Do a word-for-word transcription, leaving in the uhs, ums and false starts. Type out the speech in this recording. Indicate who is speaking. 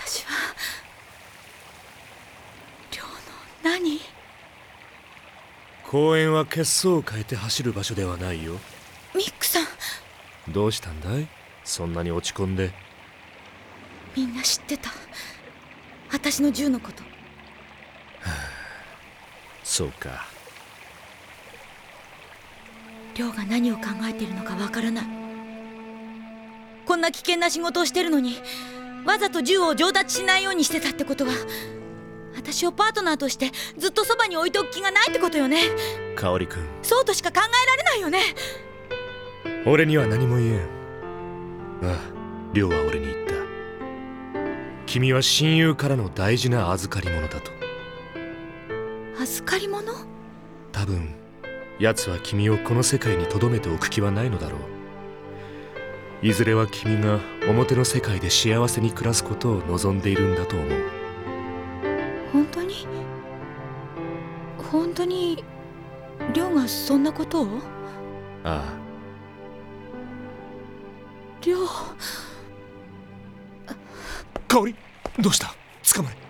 Speaker 1: 私は亮の何？
Speaker 2: 公園は血相を変えて走る場所ではないよ。
Speaker 1: ミックさん。
Speaker 2: どうしたんだい、そんなに落ち込んで。
Speaker 1: みんな知ってた、私の銃のこと。は
Speaker 2: あ、そうか。
Speaker 1: 亮が何を考えているのかわからない。こんな危険な仕事をしてるのにわざと銃を上達しないようにしてたってことは、私をパートナーとしてずっとそばに置いておく気がないってことよね。
Speaker 2: 香織君、
Speaker 1: そうとしか考えられないよね。
Speaker 2: 俺には何も言えん。ああ、亮は俺に言った。君は親友からの大事な預かり物だと。
Speaker 1: 預かり物？
Speaker 2: 多分奴は君をこの世界に留めておく気はないのだろう。いずれは君が表の世界で幸せに暮らすことを望んでいるんだと思う。
Speaker 1: 本当に本当に亮がそんなことを？
Speaker 2: ああ。
Speaker 1: 亮。
Speaker 2: 香織、どうした？捕まれ。